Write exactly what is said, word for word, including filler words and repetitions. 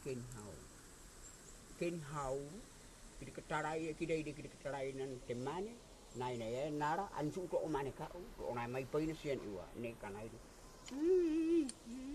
ken hau. Ken hau kiri ketarai kiri ide kiri ketarai nan temane nai nai nara ansu to mane ka to nai mai paina sian iwa ne kanai.